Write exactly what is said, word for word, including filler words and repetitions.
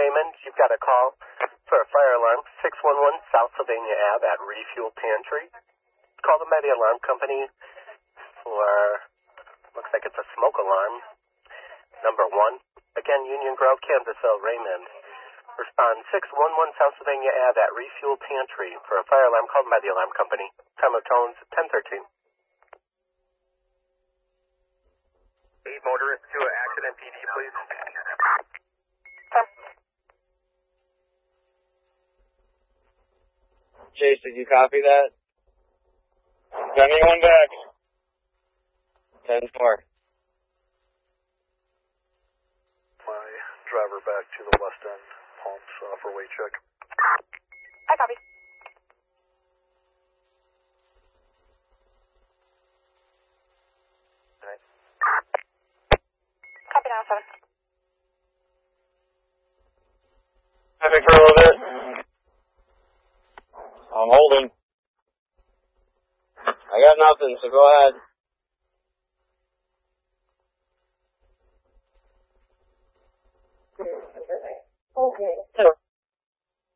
Raymond. You've got a call for a fire alarm, six one one South Sylvania Ave at Refuel Pantry. Call the Medi Alarm Company for, looks like it's a smoke alarm, number one. Again, Union Grove, Kansasville, Raymond. Respond six one one South Sylvania Ave at Refuel Pantry for a fire alarm. Call the Medi Alarm Company. Time of tones, ten thirteen. Eight motorist to an accident, P D, please. Chase, did you copy that? Send me one back. ten four. My driver back to the west end, Palms, uh, for weight check. I copy. Alright. Copy now, seven. Traffic for a little bit. I'm holding. I got nothing, so go ahead. Okay.